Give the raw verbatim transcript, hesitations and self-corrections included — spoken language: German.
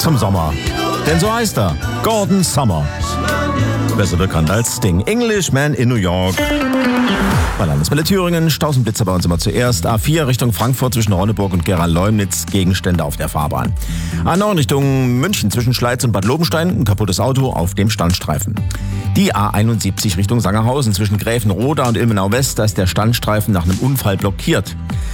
zum Sommer. Denn so heißt er, Gordon Summer. Besser bekannt als Sting. Englishman in New York. Bei Landeswelle Thüringen, Stausenblitzer bei uns immer zuerst. A vier Richtung Frankfurt zwischen Ronneburg und Gera-Leumnitz, Gegenstände auf der Fahrbahn. A neun Richtung München zwischen Schleiz und Bad Lobenstein, ein kaputtes Auto auf dem Standstreifen. Die A einundsiebzig Richtung Sangerhausen zwischen Gräfenroda und Ilmenau West, da ist der Standstreifen nach einem Unfall blockiert.